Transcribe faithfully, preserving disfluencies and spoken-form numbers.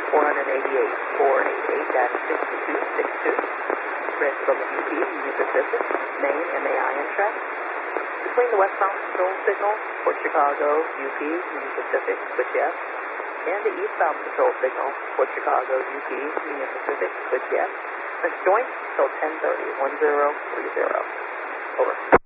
four eighty-eight, four eighty-eight six two six two. Bridge from the U P, Union Pacific, Maine, M A I N track. Between the westbound patrol signal, Port Chicago, U P, Union Pacific, switch yes, and the eastbound patrol signal, Port Chicago, U P, Union Pacific, switch yes. Let's join till ten thirty, one zero three zero. Over.